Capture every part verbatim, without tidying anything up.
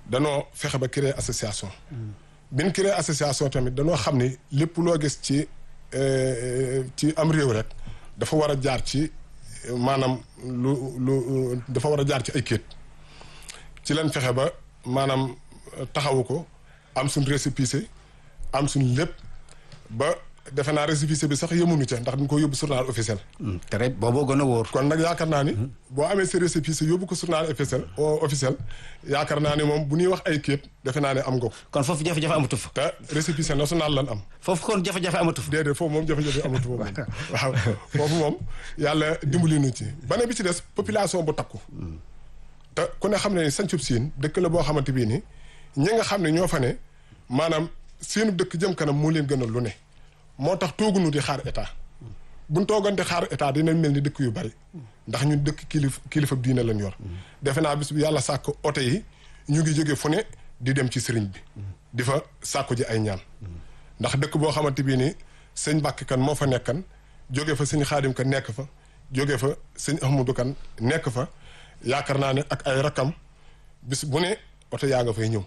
danoo fexe ba créer association. bi ñu créer association tamit danoo xam ni lépp loo gis ci ci am réew rek dafa war a jaar ci maanaam lu lu dafa war a jaar ci ay kéet ci leen fexe ba maanaam taxawu ko am suñ récépissé am suñ lépp ba defe naa récépissé bi sax yemuñu ca ndax dañ ko yóbbu journal officiel. très booboo gën a wóor. kon nag yaakaar naa ni. boo amee sa récépissé yóbbu ko journal officiel officiel yaakaar naa ni moom bu ñuy wax ay kéet defe naa ne am nga ko. kon foofu jafe-jafe amatu fa. te récépissé national lan am. foofu kon jafe-jafe amatu fa. déedéet foofu moom jafe-jafe amatu fa moom. waaw foofu moom yàlla dimbali nu ci. beneen bi ci des population bu takku. te ku ne xam ne ni Santhiou Sine dëkk la boo xamante bii ni ñi nga xam ne ñoo fa ne maanaam seenu dëkk jëm kanam moo leen gënal lu ne. moo tax toogunu di xaar état buñ toogante xaar état dinañ mel ni dëkk yu bari ndax ñun dëkk kilif kilifa diine lañ yor defe naa bis bi yàlla sàkk oto yi ñu ngi jóge fu ne di dem ci sëriñ bi di fa sàkku ji ay ñaan ndax dëkk boo xamante bii ni sëñ Mbàkke kan moo fa nekkan jóge fa sëñ Xaadim kan nekk fa jóge fa sëñ Ahmadou kan nekk fa yaakaar naa ne ak ay rakam bis bu ne oto yaa nga fay ñëw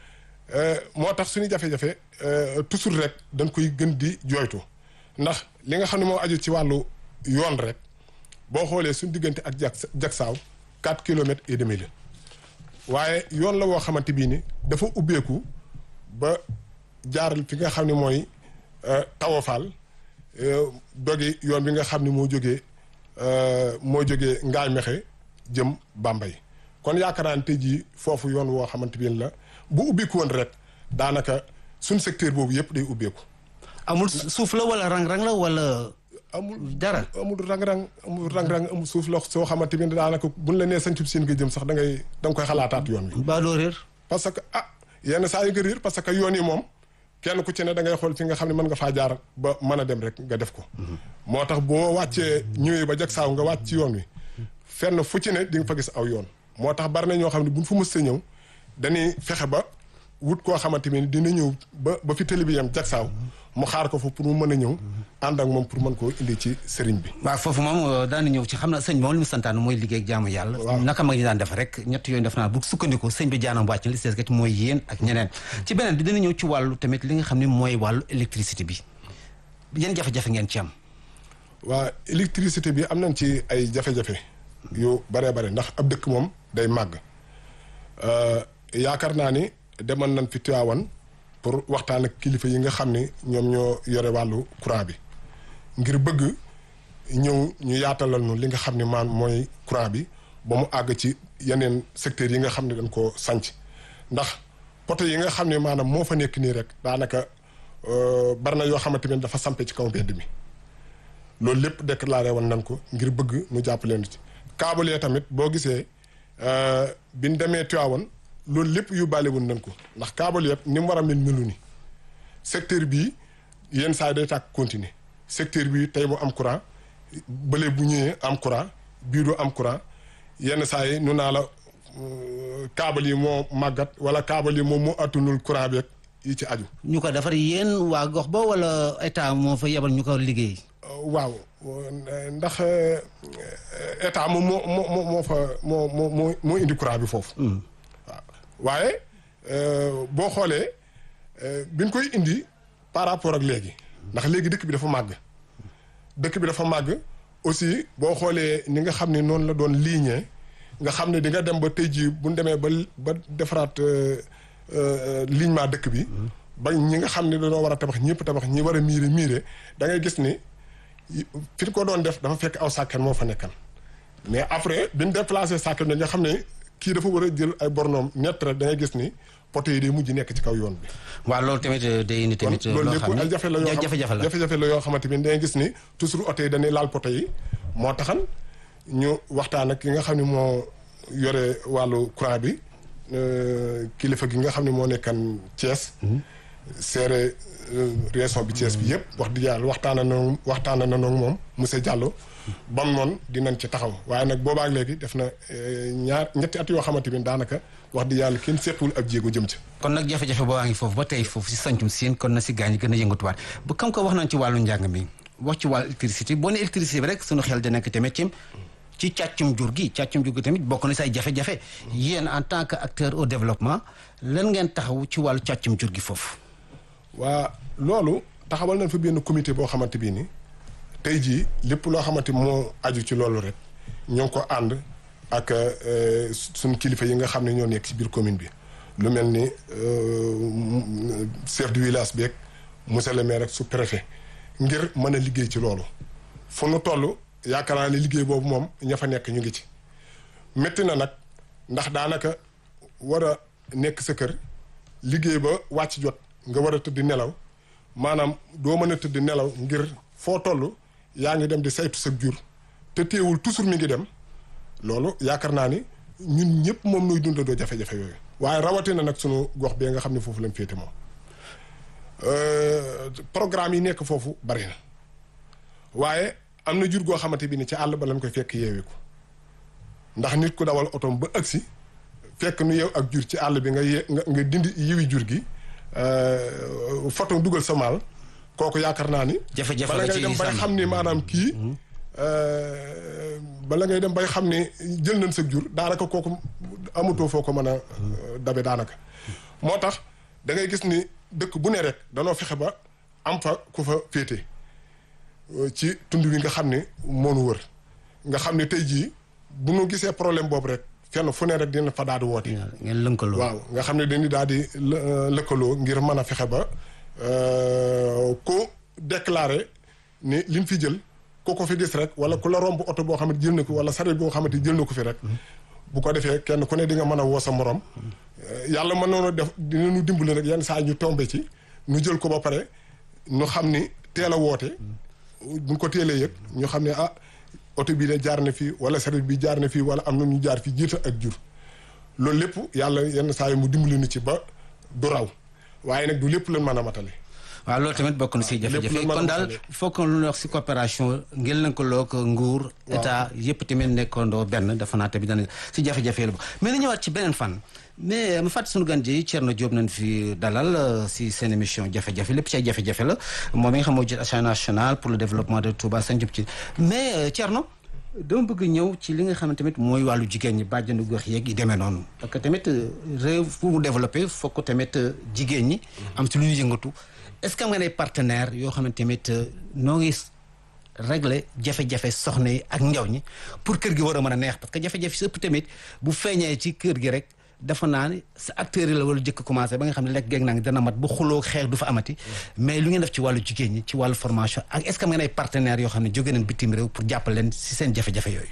moo tax suñu jafe-jafe toujours rek dañ koy gën di jooytu ndax li nga xam ne moo aju ci wàllu yoon rek boo xoolee suñu diggante ak jak jagsaaw quatre kilomètres et demi la waaye yoon la woo xamante bii ni dafa ubbeeku ba jaaral fi nga xam ne mooy tawafaal dogi yoon bi nga xam ne moo jógee moo jógee Ngaay Mexe jëm Bambey kon yaakaar naa ne tey jii foofu yoon woo xamante bii la bu ubbeeku woon rek daanaka suñ secteur boobu yëpp day ubbeeku. amul suuf la wala rang-rang la wala. amul dara amul rang-rang amul rang-rang amul suuf la soo xamante ni daanaka buñ la nee Santhiou Sine nga jëm sax da ngay da nga koy xalaataat yoon wi. ba doo réer. parce que ah yenn saa yi nga réer parce que yoon yi moom kenn ku ci ne da ngay xool fi nga xam ne mën nga faa jaar ba mën a dem rek nga def ko. moo tax boo wàccee ñëwee ba jag saaw nga wàcc ci yoon wi fenn fu ci ne di nga fa gis aw yoon moo tax bari na ñoo xam ne buñ fu mës a ñëw. dañuy fexe ba wut koo xamante ni dina ñëw ba ba fi télé bi yam jagsaaw mu xaar ko fa pour mu mën a ñëw ànd ak moom pour mën koo indi ci sëriñ bi. waaw foofu moom daana ñëw ci xam na sëñ moom li mu santaan mooy liggéey ak jaamu yàlla. waaw naka mag ñi daan def rek ñett yooyu def naa bu sukkandiku sëñ bi jaanam wàcc li sees kat mooy yéen ak ñeneen. ci beneen bi dina ñëw ci wàllu tamit li nga xam ne mooy wàllu électricité bi yan jafe-jafe ngeen ci am. waa électricité bi am nañ ci ay jafe-jafe. yu baree bare ndax ab dëkk moom day màgg. yaakaar naa ni demal nañ fi Tiwaawan pour waxtaan ak kilifa yi nga xam ne ñoom ñoo yore wàllu courant bi ngir bëgg ñëw ñu yaatalal nu li nga xam ne maan mooy courant bi ba mu àgg ci yeneen secteurs yi nga xam ne dañ koo sanc ndax poto yi nga xam ne maanaam moo fa nekk nii rek daanaka bari na yoo xamante ne dafa sampe ci kaw mbedd mi loolu lépp déclaré woon nañ ko ngir bëgg nu jàppaleen ci câble tamit boo gisee biñ demee Tiwaawan loolu lépp yóbbaale woon nañ ko ndax câble yëpp ni mu war a mel melu ni secteur bii yenn saa yi day tàkk continuer secteur bii tey mu am courant bële bu ñëwee am courant bii du am courant yenn saa yi nu naa la câble yi moo màggat wala câble yi moom moo attunul courant beeg yi ci aju. ñu ko defar yéen waa gox ba wala état moo fa yebal ñu ko liggéey. waaw ndax état moom moo moo moo fa moo moo moo indi courant bi foofu. waaw waaye boo xoolee biñ koy indi par rapport ak léegi ndax léegi dëkk bi dafa màgg dëkk bi dafa màgg aussi boo xoolee ni nga xam ne noonu la doon ligne nga xam ne di nga dem ba tey jii bu ñu demee ba ba defaraat lignement dëkk bi. ba ñi nga xam ne dañoo war a tabax ñëpp tabax ñi war a miire miire da ngay gis ni. fi ñu ko doon def dafa fekk aw sàkket moo fa nekkan mais après bi ñu déplacé sàkket bi nga xam ne kii dafa war a jël ay bornoom ñett rek da ngay gis ni poto yi day mujj nekk ci kaw yoon bi. waaw loolu tamit day indi tamit. loolu lépp ay jafe la yoo xam jafe-jafe la jafe-jafe la yoo xamante ni da ngay gis ni toujours oto yi dañuy laal poto yi moo taxan ñu waxtaan ak ki nga xam ne moo yore wàllu courant bi kilifa gi nga xam ne moo nekkan Thiès. seere région bi Thiès bi yëpp wax dëgg yàlla waxtaana na waxtaana na noonu moom monsieur Diallo bam noonu dinañ ci taxaw waaye nag boobaak léegi def na ñaar ñetti at yoo xamante ni daanaka wax dëgg yàlla kenn seetuwul ab jéego jëm ci kon nag jafe-jafe boo waa ngi foofu ba tey foofu si Santhiou Sine kon na si gaañ gën a yëngatuwaat bu kam ko wax nañ ci wàllu njàng mi wax ci wàllu électricité boo ne électricité bi rek sunu xel di nekk tamit ci ci càccum jur gi càccum jur gi tamit bokk na say jafe-jafe yéen en tant que acteur au développement lan ngeen taxaw ci wàllu càccum jur gi foofu. waa loolu taxawal nañ fa benn comité boo xamante bii ni tey jii lépp loo xamante moo aju ci loolu rek ñoo ngi ko ànd ak suñ kilifa yi nga xam ne ñoo nekk ci biir commune bi lu mel ni chef de village beeg monsieur le maire ak sous préfet ngir mën a liggéey ci loolu fu nu toll yaakaar naa ne liggéey boobu moom ña fa nekk ñu ngi ci métti na nag ndax daanaka war a nekk sa kër liggéey ba wàcc jot nga war a tëdd nelaw maanaam doo mën a tëdd nelaw ngir foo toll yaa ngi dem di saytu sa jur te teewul toujours mi ngi dem loolu yaakaar naa ni ñun ñëpp moom nuy dundandoo jafe-jafe yooyu waaye rawatina nag sunu gox bee nga xam ne foofu lañ féete moom programme yi nekk foofu bari na waaye am na jur goo xamante bi ni ci àll ba lañ koy fekk yeewee ko ndax nit ku dawal otom ba agsi fekk nu yeew ak jur ci àll bi nga ye nga dindi yiwi jur gi photo dugal sa maal kooku yaakaar naa ni jafe-jafe bala la ngay ci dem bay xam ni maanaam kii bala ngay dem bay xam ne jël nañ sa jur daanaka kooku amatoo foo ko mën a dabe daanaka moo tax da ngay gis ni dëkk bu ne rek danoo fexe ba am fa ku fa féete ci tund wi nga xam ne moonu wër nga xam ne tey jii bu nu gisee problème boobu rek fenn fu ne rek dina fa daal di woote ngeen lëkkaloo waaw nga xam ne dañuy daal di lëkkaloo ngir mën a fexe ba ku déclaré ni li mu fi jël ku ko fi gis rek wala ku la romb oto boo xamante jël na ko wala sareet boo xamante jël na ko fi rek bu ko defee kenn ku ne di nga mën a woo sa morom yàlla mën noonu def dinañu dimbali rek yenn saa ñu tombé ci ñu jël ko ba pare ñu xam ni teel a woote buñ ko teelee yëg ñu xam ne ah oto bii de jaar na fii wala sareet bi jaar na fii wala am na ñu jaar fii jiita ak jur loolu lépp yàlla yenn saa yi mu dimbali nu ci ba du raw waaye nag du lépp lañ mën a matale waaw loolu tamit bokk na si jafe-jafe kon daal foog lu ñuy wax si coopération ngeen lëkkaloo ak nguur état yëpp tamit nekkandoo benn dafa naa tamit dana si jafe-jafe la mais ni ñëwaat ci beneen fan mais ma fàttali sunu gan ji Thierno Diop nañ fi dalal si seen émission jafe-jafe lépp ci ay jafe-jafe la moom mi nga xam moo jël Agence nationale pour le développement de Touba Sañ Diop ci mais Thierno dama bëgg ñëw ci li nga xam ne tamit mooy wàllu jigéen ñi bàjjenu gox yeeg yi demee noonu parce que tamit réew pour mu développer foog ko tamit jigéen ñi am si lu ñu yëngatu est-ce que am nga ne partenaire yoo xam ne tamit noo ngi régler jafe-jafe soxna yi ak njaw ñi pour kër gi war a mën a neex parce que jafe-jafe si ëpp tamit bu feeñee ci kër gi rek dafa naa ne sa acteurs yi la wala jëkk commencé ba nga xam ne lekk geeg naa ngi dana mat bu xuloo xeex du fa amati mais lu ngeen def ci wàllu jigéen ñi ci wàllu formation ak est-ce que am nga ne partenaires yoo xam ne jóge nañ bitim réew pour jàppale leen si seen jafe-jafe yooyu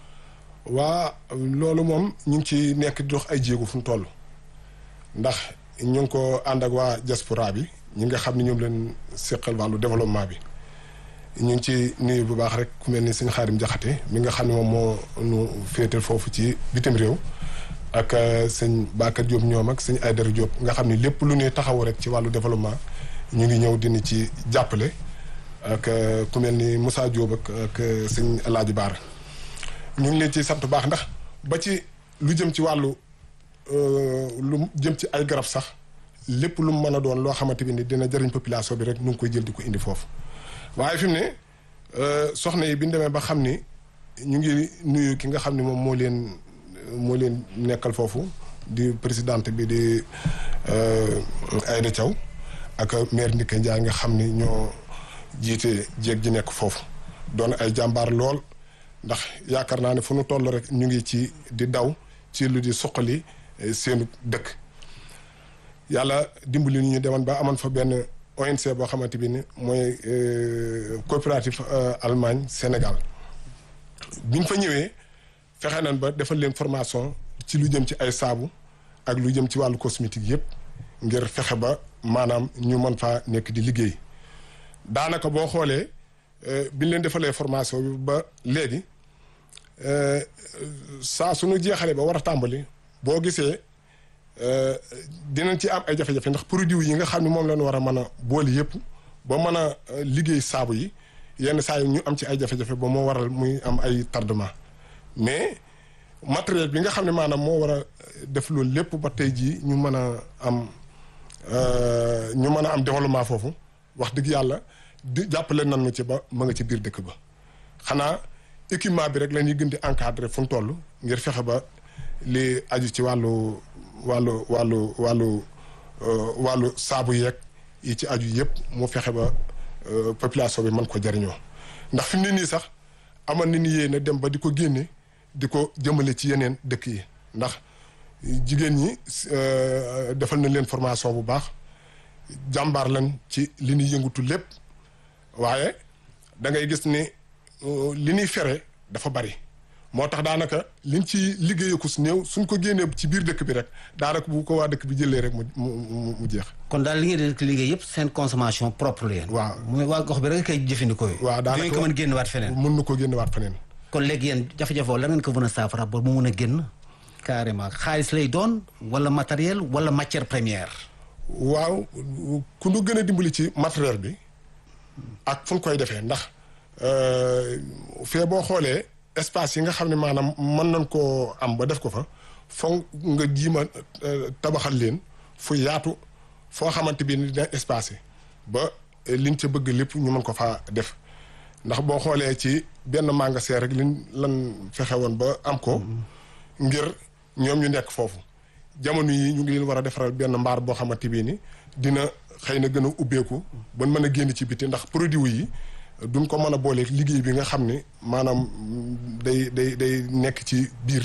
waa loolu moom ñu ngi ci nekk di dox ay jéego fu mu toll ndax ñu ngi ko ànd ak waa diaspora bi ñi nga xam ne ñoom leen seqal wàllu développement bi ñu ngi ci nuyu bu baax rek ku mel ni sëñ Xaadim Jaxate mi nga xam ne moom moo nu féetal foofu ci bitim réew ak sëñ Bakar Diop ñoom ak sëñ Aydara Diop nga xam ne lépp lu ñuy taxaw rek ci wàllu développement ñu ngi ñëw dina ci jàppale ak ku mel ni Moussa Diop ak ak sëñ Alaaji Baar ñu ngi leen ci sant bu baax ndax ba ci lu jëm ci wàllu lu jëm ci ay garab sax lépp lu mu mën a doon loo xamante bi ni dina jëriñ population bi rek ñu ngi koy jël di ko indi foofu waaye fi mu ne soxna yi bi ñu demee ba xam ni ñu ngi nuyu ki nga xam ne moom moo leen moo leen nekkal foofu di présidente bi di Aïda Thiaw ak maire Ndike Ndiaye nga xam ni ñoo jiite jéeg ji nekk foofu doon ay jàmbaar lool ndax yaakaar naa ne fu nu toll rek ñu ngi ci di daw ci lu di suqali seenu dëkk yàlla dimbali ñu demoon ba amoon fa benn O N G boo xamante bi ni mooy coopérative Allemagne Sénégal biñ fa ñëwee fexe nañ ba defal leen formation ci lu jëm ci ay saabu ak lu jëm ci wàllu cosmétique yëpp ngir fexe ba maanaam ñu mën faa nekk di liggéey daanaka boo xoolee biñ leen defalee formation bi ba léegi saa suñu jeexalee ba war a tàmbali boo gisee dinañ ci am ay jafe-jafe ndax produit yi nga xam ne moom lañ war a mën a boole yëpp ba mën a liggéey saabu yi yenn saa yi ñu am ci ay jafe-jafe ba moo waral muy am ay tardement mais matériel bi nga xam ne maanaam moo war a def loolu lépp ba tey jii ñu mën a am ñu mën a am développement foofu wax dëgg yàlla di jàppale nañu ci ba ma nga ci biir dëkk ba xanaa équipement bi rek la ñuy gën di encadrer fu mu toll ngir fexe ba li aju ci wàllu wàllu wàllu wàllu wàllu saabu yeeg yi ci aju yëpp mu fexe ba population bi mën ko jariñoo ndax fi mu ne nii sax amoon na ni yéene dem ba di ko génne di ko jëmale ci yeneen dëkk yi ndax jigéen ñi defal nañ leen formation bu baax jàmbaar lañ ci li ñuy yëngutu lépp waaye da ngay gis ni li ñuy fere dafa bari moo tax daanaka liñ ci liggéeyaku su néew suñ ko génnee ci biir dëkk bi rek daanaka bu ko waa dëkk bi jëlee rek mu mu mu jeex. kon daal li ngeen di liggéey yëpp seen consommation propre la yéen. waaw mooy waa gox bi rek kay jëfandikoo yi. waaw daanaka ngeen ko mën génnewaat feneen. mën na ko génnewaat feneen. kon léegi yéen jafe-jafe la ngeen ko mën a saafara ba mu mën a génn carrément xaalis lay doon wala matériel wala matière première. waaw ku nu gën a dimbali ci matériel bi ak fu ñu koy defee ndax fee boo xoolee espace yi nga xam ne maanaam mën nañ koo am ba def ko fa foog nga jiima tabaxal leen fu yaatu foo xamante bi ni dina espace ba liñ ca bëgg lépp ñu mën ko faa def ndax boo xoolee ci benn magasin rek liñ lan fexe woon ba am ko ngir ñoom ñu nekk foofu jamono yi ñu ngi leen war a defaral benn mbaar boo xamante bi ni dina xëy na gën a ubbeeku ba mën a génn ci biti ndax produit yi duñ ko mën a booleeg liggéey bi nga xam ne maanaam day day day nekk ci biir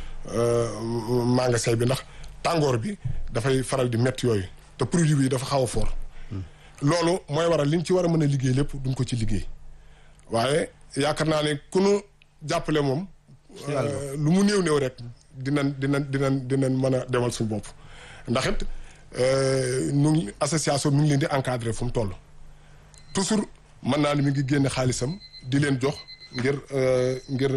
magasin bi ndax tàngoor bi dafay faral di métti yooyu te produit bi dafa xaw a fort loolu mooy waral liñ ci war a mën a liggéey lépp duñ ko ci liggéey waaye yaakaar naa ne ku nu jàppale moom lu mu néew néew rek dinañ dinañ dinañ dinañ mën a demal suñu bopp ndax it nu association mi ngi leen di encadrer fu mu toll toujours mën naa ne mi ngi génne xaalisam di leen jox ngir ngir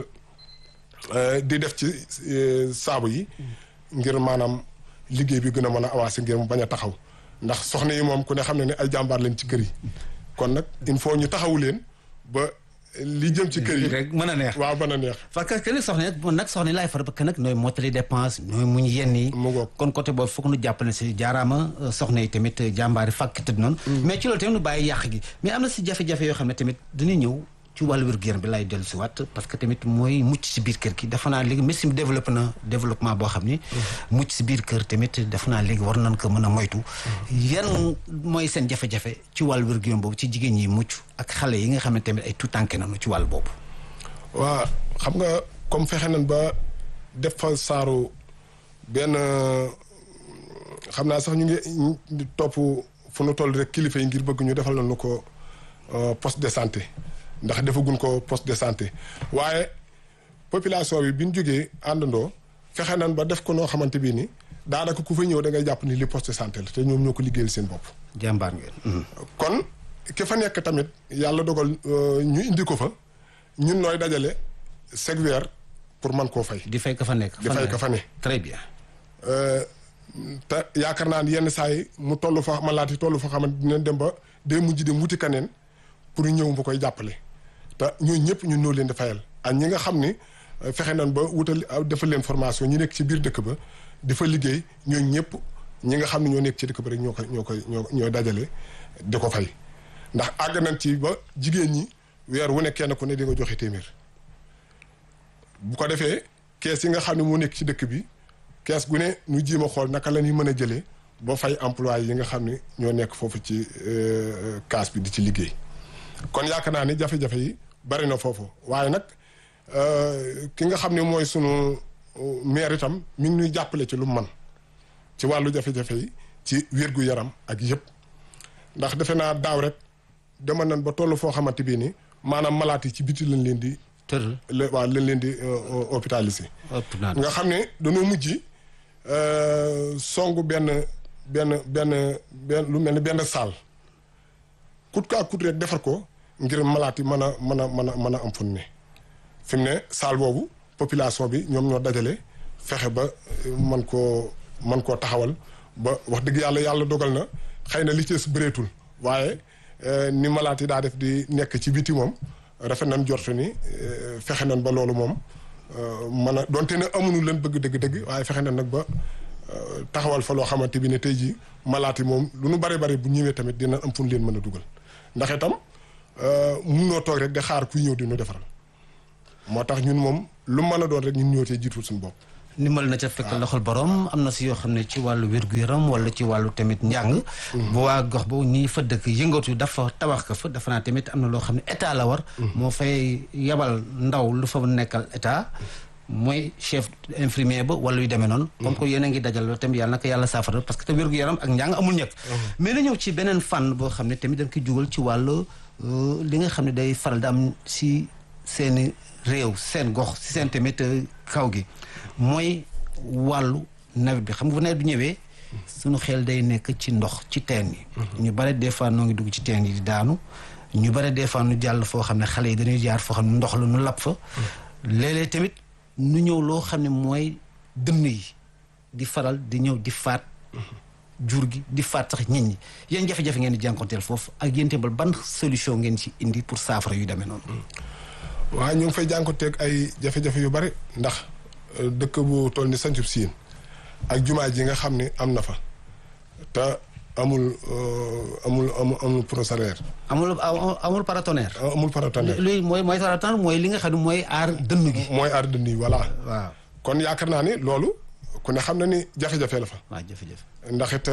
di def ci saabu yi ngir maanaam liggéey bi gën a mën a avancer ngir mu bañ a taxaw ndax soxna yi moom ku ne xam ne ne ay jàmbaar leen ci kër yi kon nag il faut ñu taxawu leen ba li jëm ci kër yi rek mën a neex waaw mën a neex parce que nag soxna nag nag soxna laay far parce que nag nooy mottali dépense nooy muñ yenn yi kon côté boobu foog nu jàppale si jaaraama soxna yi tamit jàmbaari fàkk tëdd noonu mais ci loolu tamit nu bàyyi yàq gi mais am na si jafe-jafe yoo xam ne tamit dañuy ñëw ci wàllu wér-gu-yaram bi laay dellu si waat parce que tamit mooy mucc si biir kër gi dafa naa léegi médecine développé na développement boo xam ni mucc si biir kër tamit dafa naa léegi war nañ ko mën a moytu yan mooy seen jafe-jafe ci wàllu wér-gu-yaram boobu ci jigéen ñi mucc ak xale yi nga xam ne tamit ay tout tànke nañu ci wàllu boobu waa xam nga comme fexe nañ ba def fa saaru benn xam naa sax ñu ngi topp fu nu toll rek kilifa yi ngir bëgg ñu defal nañu ko poste de santé ndax defaguñ ko poste de santé waaye population bi bi ñu jógee àndandoo fexe nañ ba def ko noo xamante bii ni daanaka ku fa ñëw da ngay jàpp ni li poste de santé la te ñoom ñoo ko liggéeyal seen bopp. jàmbaar ngeen. kon ki fa nekk tamit yàlla dogal ñu indi ko fa ñun nooy dajale chaque weer pour mën koo fay. di fay ka fa nekk. di fay ka fa ne. très bien. te yaakaar naa ne yenn saa yi mu toll fa malaati toll fa xamante dina dem ba day mujj dem wuti kaneen pour ñëw bu koy jàppale. te ñooñu ñëpp ñun ñoo leen di fayal ak ñi nga xam ni fexe nañ ba wutal defal leen formation ñi nekk ci biir dëkk ba di fa liggéey ñooñu ñëpp ñi nga xam ne ñoo nekk ci dëkk ba rek ñoo koy ñoo koy ñoo ñoo dajale di ko fay ndax àgg nañ ci ba jigéen ñi weer wu ne kenn ku ne di nga joxe téeméer bu ko defee kees yi nga xam ne moo nekk ci dëkk bi kees gu ne ñu jéem a xool naka la ñuy mën a jëlee ba fay employé yi nga xam ne ñoo nekk foofu ci kaas bi di ci liggéey kon yaakaar naa ni jafe-jafe yi bari na foofu waaye nag ki nga xam ne mooy sunu maire itam mi ngi ñuy jàppale ci lu mu man ci wàllu jafe-jafe yi ci wér-gu-yaram ak yëpp ndax defe naa daaw rek dema nañ ba toll foo xamante bii ni maanaam malaat yi ci biti lañ leen di tëral waaw lañ leen di hôpitalisé nga xam ne dañoo mujj songu benn benn benn benn lu mel ni benn salle kut kaa kut rek defar ko ngir malaat yi mën a mën a mën a mën a am fu ne fi mu ne salle boobu population bi ñoom ñoo dajale fexe ba man koo man koo taxawal ba wax dëgg yàlla yàlla dogal na xëy na li ci des bëreetul waaye ni malaat yi daa def di nekk ci biti moom rafet nañ jortu ni fexe nañ ba loolu moom mën a donte ne amuñu leen bëgg dëgg-dëgg waaye fexe nañ nag ba taxawal fa loo xamante bi ne tey jii malaat yi moom lu nu bari bari bu ñëwee tamit dina am fu ñu leen mën a dugal ndax itam mun noo toog rek di xaar kuy ñëw di nu defaral. moo tax ñun moom lu mën a doon rek ñun ñoo tee jiitul suñu bopp. ndimbal na ca fekk loxol borom am na si yoo xam ne ci wàllu wér-gu-yaram wala ci wàllu tamit njàng. bu waa gox ba ñii fa dëkk yëngatu dafa tabax ka fa dafa naa tamit am na loo xam ne état la war. moo fay yabal ndaw lu fa nekkal état. mooy chef infirmier ba wala yu demee noonu. comme que yéen a ngi dajal loolu tamit yàlla na ko yàlla saafara parce que te wér-gu-yaram ak njàng amul ñëpp. mais na ñëw ci beneen fànn boo xam ne tamit dañ koy jugal ci wàllu li nga xam ne day faral di am si seeni réew seen gox si seen tamit kaw gi. mooy wàllu nawet bi xam nga bu nawet bi ñëwee suñu xel day nekk ci ndox ci teen yi ñu bare des fois noo ngi dugg ci teen yi di daanu ñu bare des fois nu jàll foo xam ne xale yi dañuy jaar foo xam ne ndox la nu lab fa léeg-léeg tamit nu ñëw loo xam ne mooy dënn yi di faral di ñëw di faat jur gi di faat sax nit ñi yéen jafe-jafe ngeen di jànkonteel foofu ak yéen tamit ban solution ngeen ci indi pour saafara yu demee noonu. waaw ñu ngi fay jànkonteeg ay jafe-jafe yu bari ndax dëkk bu toll ni Santhiou Sine ak jumaa ji nga xam ne am na fa te amul amul amul amul prosalaire. amul amul paratonnerre. amul paratonnerre. luy mooy mooy paratonnerre mooy li nga xam ne mooy aar dënn gi. mooy aar dënn yi voilà. waaw kon yaakaar naa ni loolu ku ne xam na ni jafe-jafe la fa. waaw jafe-jafe. ndax it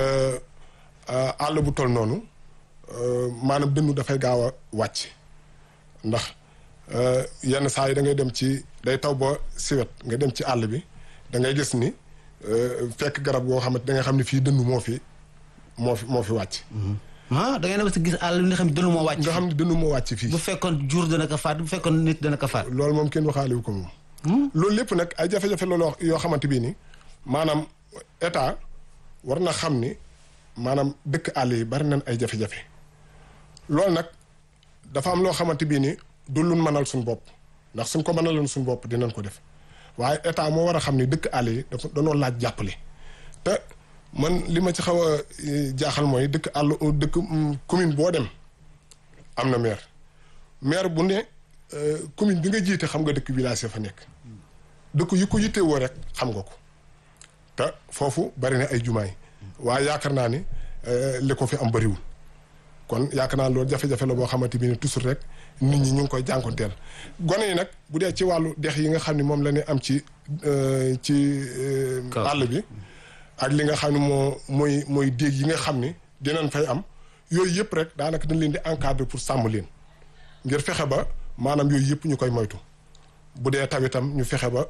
àll bu toll noonu maanaam dënnu dafay gaaw a wàcc ndax. yenn saa yi da ngay dem ci day taw ba siwet nga dem ci àll bi da ngay gis ni fekk garab goo xamante da nga xam ne fii dënnu moo fi moo fi moo fi wàcc. ah da ngay dem si gis àll bi nga xam ne dënnu moo wàcc. nga xam ne dënnu moo wàcc fii. bu fekkoon jur dana ko faat bu fekkoon nit dana ko faat. loolu moom kenn waxaale wu ko moom. loolu lépp nag ay jafe-jafe loolu yoo xamante bii ni maanaam état war na xam ni maanaam dëkk àll yi bari nañ ay jafe-jafe loolu nag dafa am loo xamante bii ni. du lu mënal suñu bopp ndax suñ ko mënaloon suñu bopp dinañ ko def waaye état moo war a xam ni dëkk àll yi dafa danoo laaj jàppale te man li ma ci xaw a jaaxal mooy dëkk àll dëkk commune boo dem am na maire maire bu ne commune bi nga jiite xam nga dëkk village fa nekk dëkk yu ko yitte woo rek xam nga ko te foofu bari na ay jumaay waaye yaakaar naa ni li ko fi am bariwul kon yaakaar naa loolu jafe-jafe la boo xamante bi ne toujours rek nit ñi ñu ngi koy jànkonteel gone yi nag bu dee ci wàllu dex yi nga xam ne moom la ñu am ci ci àll bi ak li nga xam ne moo mooy mooy déeg yi nga xam ni dinañ fay am yooyu yëpp rek daanaka dañ leen di encadrer pour sàmm leen ngir fexe ba maanaam yooyu yëpp ñu koy moytu bu dee taw itam ñu fexe ba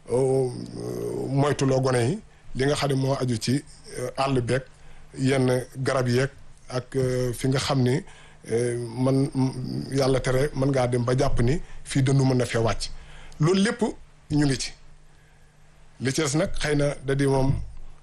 moytuloo gone yi li nga xam ne moo aju ci àll beeg yenn garab yeeg ak fi nga xam ni man yàlla tere mën ngaa dem ba jàpp ni fii dëndu mën na fee wàcc loolu lépp ñu ngi ci li ci des nag xëy na da di moom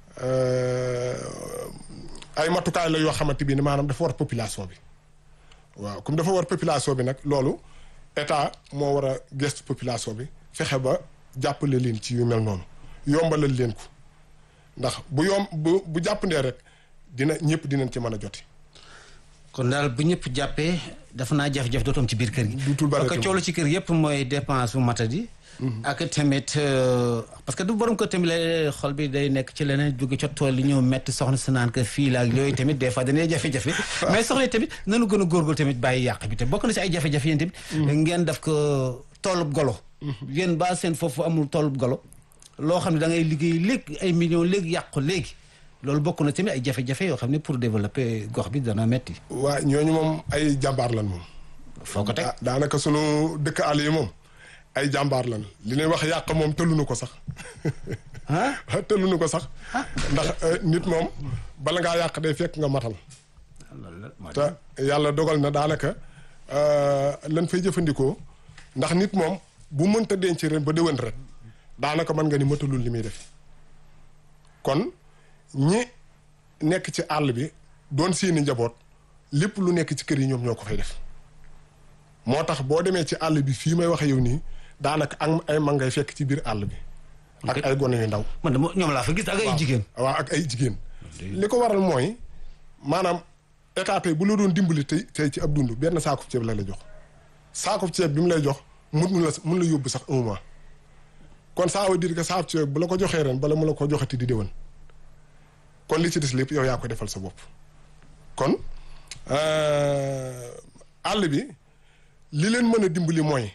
ay matukaay la yoo xamante bi ni maanaam dafa war population bi waaw comme dafa war population bi nag loolu état moo war a gestu population bi fexe ba jàppale leen ci yu mel noonu yombalal leen ko ndax bu yomb bu bu jàppandee rek dina ñëpp dinañ ci mën a joti kon daal bu ñëpp jàppee dafa naa jafe-jafe dootoom ci biir kër gi. duutul bari parce que coow ci kër yëpp mooy dépense bu matadi. ak tamit parce que du borom ko tamit la xol bi day nekk ci leneen jóge ca tool yi ñëw metti soxna si naan que fii la ak yooyu tamit des fois dañuy jafe-jafe. mais soxna tamit nanu gën a góorgóorlu tamit bàyyi yàq bi te bokk na si ay jafe-jafe yéen tamit. ngeen def ko toolub golo. yéen ba seen foofu amul toolub golo. loo xam ne da ngay liggéey léegi ay millions léegi yàqu léegi. loolu bokk na tamit ay jafe-jafe yoo xam ne pour développer gox bi dana metti waa ñooñu moom ay jàmbaar lan moom. foo ko teg daanaka sunu dëkk àll yi moom ay jàmbaar lan li ñuy wax yàq moom tëlluñu ko sax. ah tëlluñu ko sax. ndax nit moom bala ngaa yàq day fekk nga matal. te yàlla dogal na daanaka lan fay jëfandikoo ndax nit moom bu mënta denc ren ba déwén ren daanaka mën nga ni matalul li muy def kon. ñi nekk ci àll bi doon seeni njaboot lépp lu nekk ci kër yi ñoom ñoo ko fay def moo tax boo demee ci àll bi fii may waxe yow nii daanaka ak ay mag ngay fekk ci biir àll bi ak ay gone yu ndaw man dama ñoom laa fa gis ak ay jigéen waaw ak ay jigéen li ko waral mooy maanaam état tey bu la doon dimbali tey tey ci ab dund benn saakub ceeb la la jox saakub ceeb bi mu lay jox mun la mun la yóbbu sax un mois kon ça veut dire que saakub ceeb bu la ko joxee ren bala mu la ko joxati di déwén kon li ci des lépp yow yaa ko defal sa bopp kon àll bi li leen mën a dimbali mooy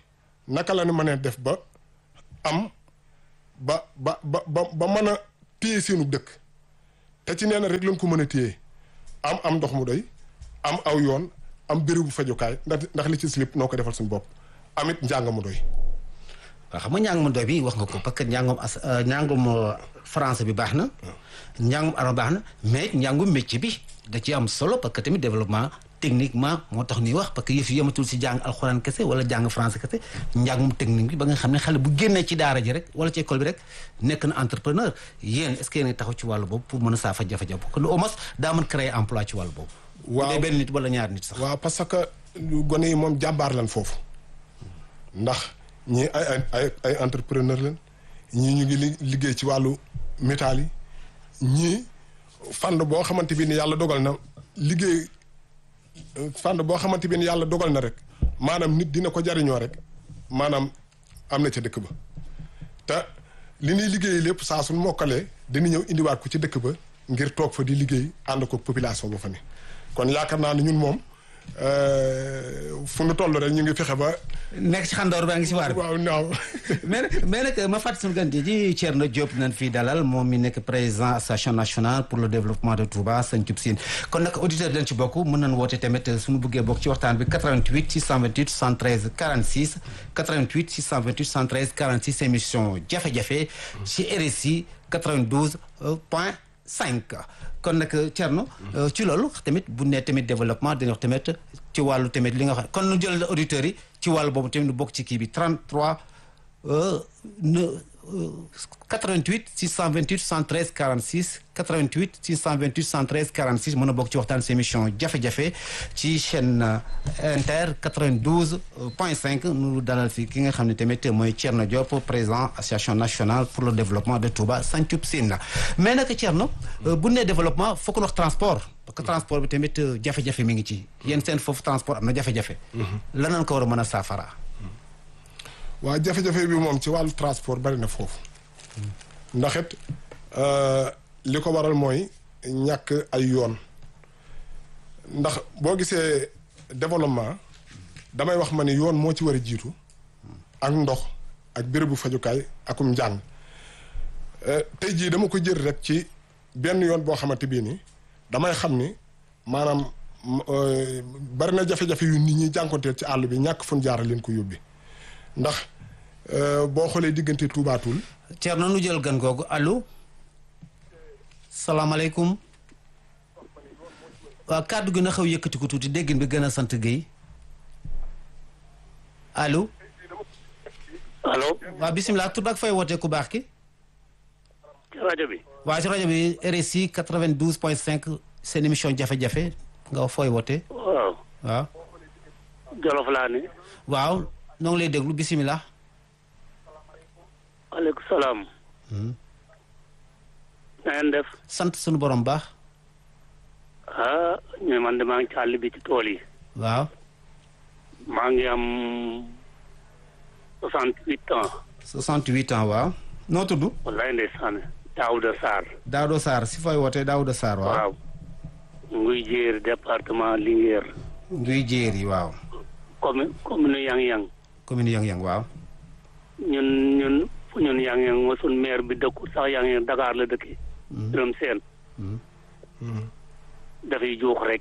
naka la ñu mën a def ba am ba ba ba ba ba mën a téye seenu dëkk te ci nee na rek lañ ko mën a téye am am ndox mu doy am aw yoon am bérébu fajukaay ndax ndax li ci slip noo ko defal suñu bopp amit njàng mu doy. waaw xam nga njàng mu doy bi wax nga ko parce que njàngum as njàngum français bi baax na. njàngum arabe baax na mais njàngum métier bi da ci am solo parce que tamit développement techniquement moo tax ñuy wax parce que yëf yi yematul si jàng alxuraan kese wala jàng français kese njàngum technique bi ba nga xam ne xale bu génnee ci daara ji rek wala ci école bi rek nekk na entrepreneur yéen est-ce que yéen a taxaw ci wàllu boobu pour mën a saafa jafe-jafe parce que au moins daa mën créer emploi ci wàllu boobu. waaw bu dee benn nit wala ñaar nit sax. waaw parce que gone yi moom jàmbaar lan foofu ndax ñii ay ay ay entrepreneur lan ñii ñu ngi liggéey ci wàllu métal yi ñii fànn boo xamante bi ni yàlla dogal na liggéey fànn boo xamante bi ni yàlla dogal na rek maanaam nit dina ko jariñoo rek maanaam am na ca dëkk ba te li ñuy liggéey lépp saa suñ mokkalee dina ñëw indiwaat ko ci dëkk ba ngir toog fa di liggéey ànd ko population ba fa ne kon yaakaar naa ne ñun moom fu nu toll rek ñu ngi fexe ba. nekk ci xandoor baa ngi si waar bi. waaw naaw. mais nag mais nag ma fàttali suñu gan ji Thierno Diop nañ fii dalal moom mi nekk président association nationale pour le développement de Touba Santhiou Sine kon nag auditeur dañ ci bokk mën nañ woote tamit suñu bëggee bokk ci waxtaan bi quatre-vingt-huit six cent vingt-huit soixante-treize quarante-six quatre-vingt-huit six cent vingt-huit soixante-treize quarante-six émission jafe-jafe ci R S I quatre-vingt-douze point cinq kon nag Thierno ci loolu tamit bu ne tamit développement dañuy wax tamit ci wàllu tamit li nga xam kon nu jël auditeurs yi ci wàllu boobu tamit nu bokk ci kii bi trente-trois quatre-vingt-huit six cent vingt-huit soixante-treize quarante-six quatre-vingt-huit six cent vingt-huit soixante-treize quarante-six mën a bokk ci waxtaan si émission jafe-jafe ci chaîne Inter quatre-vingt-douze point cinq nu dalal fi ki nga xam ne tamit mooy Thierno Diop président association nationale pour le développement de Touba Santhiou Sine mais nag Thierno bu nee développement foog wax transport parce que transport bi tamit jafe-jafe mi ngi ci yéen seen foofu transport am na jafe-jafe lan lañ ko war a mën a saafara waaw jafe-jafe bi moom ci wàllu transport bari na foofu ndax it li ko waral mooy ñàkk ay yoon ndax boo gisee développement damay wax ma ni yoon moo ci war a jiitu ak ndox ak bérébu fajukaay akum njàng tey jii dama ko jël rek ci benn yoon boo xamante bii ni damay xam ni maanaam bari na jafe-jafe yu nit ñi jànkonteel ci àll bi ñàkk fun jaara leen ko yóbbi ndax boo xoolee diggante Touba Toul. Thierno nu jël gan googu allo salaamaaleykum waaw kàddu gi na xaw yëkkati ko tuuti déggin bi gën a sant Guèye allo. allo. waaw bisimilah tur ak fay wootee ku baax ki. ci rajo bi. waaw ci rajo bi R S I quatre-vingt-douze point cinq seen émission jafe-jafe nga fooy wootee. waaw. waaw. Jolof laa ne. waaw. noo ngi lay déglu bisimilah. aleykum salaam. na ngeen def. sant sunu borom baax. ah ñu man de maa ngi ci àll bi ci tool yi. waaw. maa ngi am soixante-huit ans. soixante-huit ans waaw. noo tudd. wallaay ndeysaan. Daouda Sarr. Daouda Sarr si fay wootee Daouda Sarr waaw. waaw. nguy jéer département Linguère. nguy jéer yi waaw. commune commune Yang-Yang. commune Yang-Yang waaw. ñun ñun fu ñun Yang-Yang moo sun maire bi dëkkul sax Yang-Yang Dakar la dëkki. Birame Sène. dafay juux rek.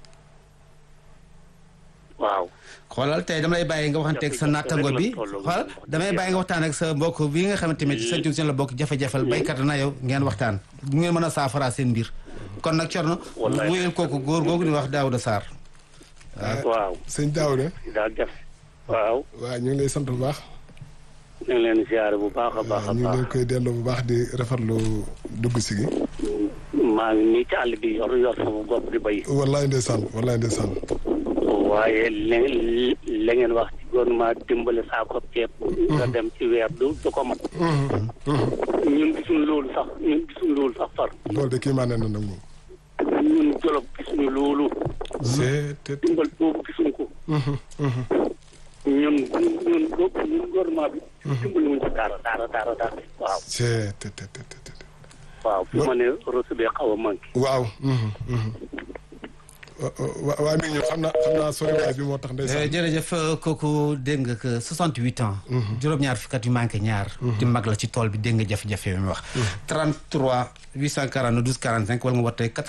waaw. xoolal tey damay bàyyi nga waxanteeg sa nattango bi xoolal damay bàyyi nga waxtaan ak sa mbokk bi nga xamante ne Santhiou Sine la bokk jafe-jafel baykat na yow ngeen waxtaan bu ngeen mën a saafara seen mbir kon nag Thierno wuyel kooku góor googu di wax Daouda Sarr. waaw sëñ Daouda. daal def waaw. waaw ñu ngi lay sant bu baax. ñu ngi leen di ziare bu baax a baax a baax. ñu ngi leen koy delloo bu baax di rafetlu dugg si gi. maa ngi nii ci àll bi yor yor sama bopp di bay. wallaay ndeysaan wallaay ndeysaan. waaye li la ngeen wax ci gouvernement dimbale saako ceeb. nga dem ci weer du du ko mat. ñun gisuñu loolu sax ñun gisuñu loolu sax far. loolu de kii maa ne na nag moom. ñun Jolof gisuñu loolu. c'est dimbal boobu gisuñu ko. ñun ñun ñun gouvernement bi. dimbali wuñ ci dara dara dara dara waaw. c'est waaw fi ma ne reçu bi xaw a manqué. waaw. waaye mi ngi ñëw xam naa xam naa soriwaay bi moo tax ndeysaan. jërëjëf kooku dégg nga que soixante-huit ans. juróom-ñaar fukki at yu manqué ñaar. di mag la ci tool bi dégg nga jafe-jafe yi mu wax. trente-trois huit cent quarante douze quarante-cinq wala nga wootee